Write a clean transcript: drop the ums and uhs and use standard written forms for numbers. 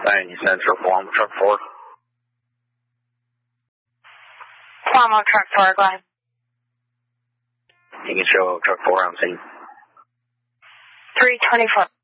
And you sent for Paloma Truck 4? Paloma Truck 4, go ahead. You can show Truck 4 on scene. 324.